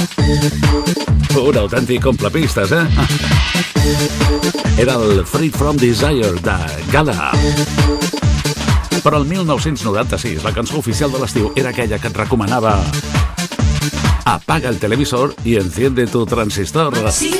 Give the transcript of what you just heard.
Un autèntic complapistes, eh? Era el Freed from Desire de Gala. Però el 1996, la cançó oficial de l'estiu era aquella que et recomanava: apaga el televisor y enciende tu transistor. Sí.